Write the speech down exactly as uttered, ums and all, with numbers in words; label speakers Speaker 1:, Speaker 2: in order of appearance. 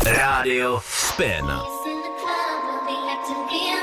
Speaker 1: Rádio Spin.
Speaker 2: In the club, we'll be acting real